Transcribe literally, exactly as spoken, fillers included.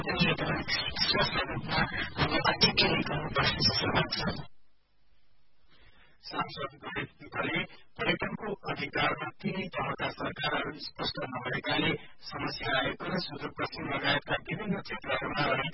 सांसद गणेश पित्तले पर्यटनको अधिकारमा तीनै तहका सरकारहरू स्पष्ट नभएकाले समस्या आएको र सुदूरपश्चिम लगायतका विभिन्न क्षेत्रहरूमा रहेका